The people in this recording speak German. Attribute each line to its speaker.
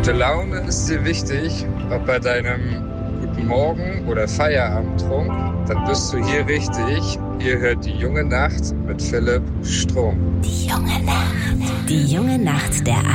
Speaker 1: Gute Laune ist dir wichtig, ob bei deinem guten Morgen oder Feierabendtrunk, dann bist du hier richtig. Ihr hört die junge Nacht mit Philipp Strunk.
Speaker 2: Die junge Nacht. Die junge Nacht der